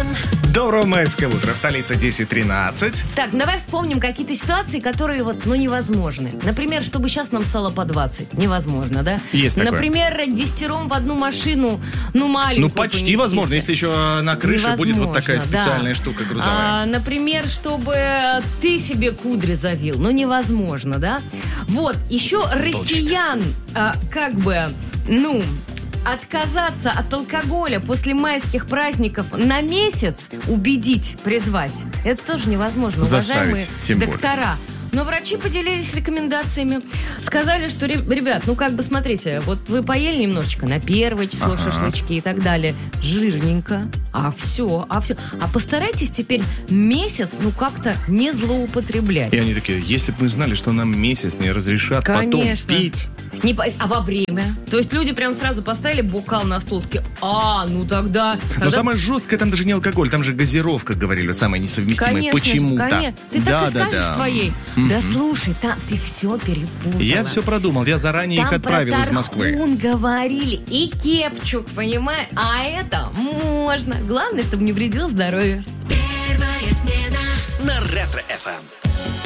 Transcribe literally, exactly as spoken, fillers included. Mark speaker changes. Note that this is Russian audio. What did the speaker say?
Speaker 1: Доброго майского утра. В столице десять тринадцать.
Speaker 2: Так, давай вспомним какие-то ситуации, которые вот, ну, невозможны. Например, чтобы сейчас нам стало по двадцать. Невозможно, да?
Speaker 1: Есть такое.
Speaker 2: Например, десятером в одну машину, ну, маленькую
Speaker 1: Ну, почти
Speaker 2: поместиться.
Speaker 1: возможно, если еще на крыше
Speaker 2: Невозможно,
Speaker 1: будет вот такая специальная
Speaker 2: да.
Speaker 1: штука грузовая.
Speaker 2: А, например, чтобы ты себе кудри завил. Ну, невозможно, да? Вот, еще россиян, а, как бы, ну... отказаться от алкоголя после майских праздников на месяц убедить, призвать. Это тоже невозможно,
Speaker 1: Заставить,
Speaker 2: уважаемые
Speaker 1: тем
Speaker 2: доктора. Но врачи поделились рекомендациями. Сказали, что, ребят, ну как бы смотрите, вот вы поели немножечко на первое число
Speaker 1: ага.
Speaker 2: шашлычки и так далее. Жирненько. А все, а все. А постарайтесь теперь месяц, ну как-то не злоупотреблять.
Speaker 1: И они такие, если бы мы знали, что нам месяц не разрешат
Speaker 2: Конечно.
Speaker 1: потом пить.
Speaker 2: Не по... А во время? То есть люди прям сразу поставили бокал на стол, такие, а, ну тогда...
Speaker 1: Но
Speaker 2: тогда...
Speaker 1: самое жесткое там даже не алкоголь, там же газировка, говорили, вот самое несовместимое.
Speaker 2: Конечно,
Speaker 1: Почему-то.
Speaker 2: конечно. Ты
Speaker 1: да,
Speaker 2: так и
Speaker 1: да,
Speaker 2: скажешь
Speaker 1: да.
Speaker 2: своей.
Speaker 1: Mm-hmm.
Speaker 2: Да слушай, там ты все перепутала.
Speaker 1: Я все продумал, я заранее
Speaker 2: там
Speaker 1: их отправил
Speaker 2: про
Speaker 1: из Москвы.
Speaker 2: Тархун говорили и кепчук, понимаешь? А это можно. Главное, чтобы не вредил здоровью.
Speaker 3: Первая смена на Ретро-эф эм.